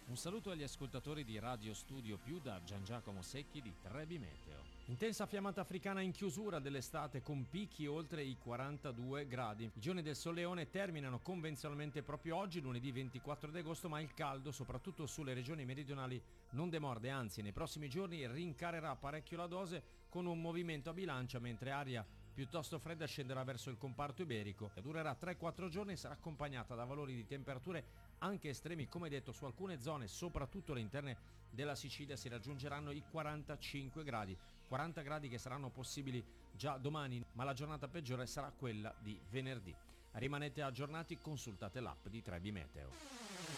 Un saluto agli ascoltatori di Radio Studio Più da Gian Giacomo Secchi di Trebi Meteo. Intensa fiammata africana in chiusura dell'estate con picchi oltre i 42 gradi. I giorni del solleone terminano convenzionalmente proprio oggi, lunedì 24 di agosto, ma il caldo, soprattutto sulle regioni meridionali, non demorde, anzi nei prossimi giorni rincarerà parecchio la dose con un movimento a bilancia, mentre aria piuttosto fredda scenderà verso il comparto iberico e durerà 3-4 giorni e sarà accompagnata da valori di temperature anche estremi, come detto. Su alcune zone, soprattutto le interne della Sicilia, si raggiungeranno i 45 gradi, 40 gradi che saranno possibili già domani, ma la giornata peggiore sarà quella di venerdì. Rimanete aggiornati, consultate l'app di Trebi Meteo.